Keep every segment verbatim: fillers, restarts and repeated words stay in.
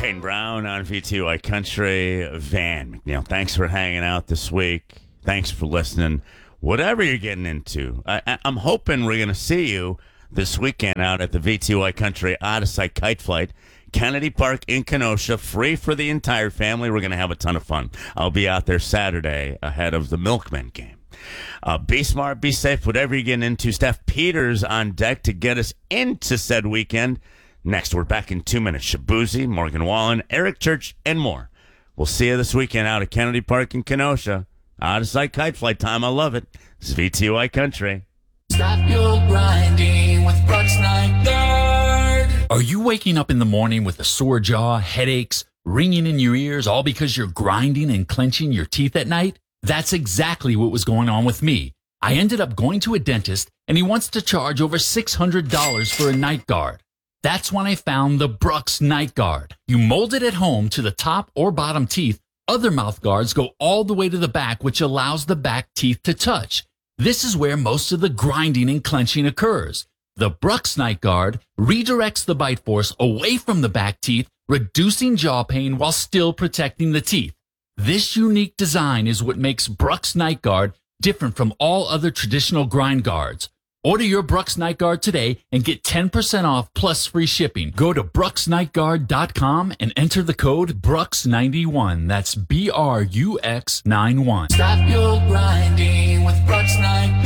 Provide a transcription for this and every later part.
Kane Brown on V T Y Country. Van McNeil, thanks for hanging out this week. Thanks for listening. Whatever you're getting into, I, I, I'm hoping we're going to see you this weekend out at the V T Y Country Out-of-Sight Kite Flight, Kennedy Park in Kenosha, free for the entire family. We're going to have a ton of fun. I'll be out there Saturday ahead of the Milkmen game. Uh, be smart, be safe, whatever you're getting into. Steph Peters on deck to get us into said weekend. Next, we're back in two minutes. Shabuzi, Morgan Wallen, Eric Church, and more. We'll see you this weekend out at Kennedy Park in Kenosha. Out-of-sight kite flight time. I love it. This is V T Y Country. Stop your grinding with Brooks Night Guard. Are you waking up in the morning with a sore jaw, headaches, ringing in your ears, all because you're grinding and clenching your teeth at night? That's exactly what was going on with me. I ended up going to a dentist, and he wants to charge over six hundred dollars for a night guard. That's when I found the Brooks Night Guard. You mold it at home to the top or bottom teeth. Other mouth guards go all the way to the back, which allows the back teeth to touch. This is where most of the grinding and clenching occurs. The Brooks Night Guard redirects the bite force away from the back teeth, reducing jaw pain while still protecting the teeth. This unique design is what makes Brooks Night Guard different from all other traditional grind guards. Order your Brooks Night Guard today and get ten percent off plus free shipping. Go to brooks night guard dot com and enter the code Brooks ninety-one. That's B R U X ninety-one. Stop your grinding with Brooks Night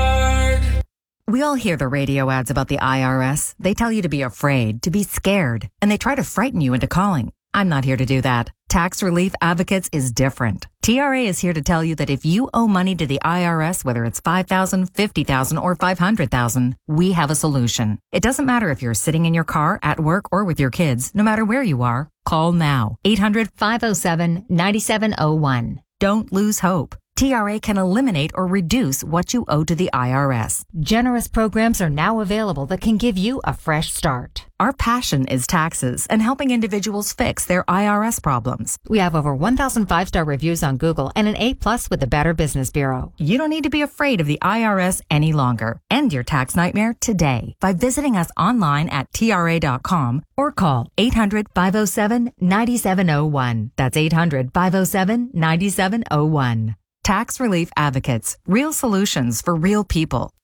Guard. We all hear the radio ads about the I R S. They tell you to be afraid, to be scared, and they try to frighten you into calling. I'm not here to do that. Tax Relief Advocates is different. T R A is here to tell you that if you owe money to the I R S, whether it's five thousand dollars, fifty thousand dollars, or five hundred thousand dollars, we have a solution. It doesn't matter if you're sitting in your car, at work, or with your kids. No matter where you are, call now. eight hundred, five oh seven, nine seven oh one. Don't lose hope. T R A can eliminate or reduce what you owe to the I R S. Generous programs are now available that can give you a fresh start. Our passion is taxes and helping individuals fix their I R S problems. We have over one thousand five-star reviews on Google and an A plus with the Better Business Bureau. You don't need to be afraid of the I R S any longer. End your tax nightmare today by visiting us online at T R A dot com or call eight hundred, five oh seven, nine seven oh one. That's eight hundred, five oh seven, nine seven oh one. Tax Relief Advocates. Real solutions for real people.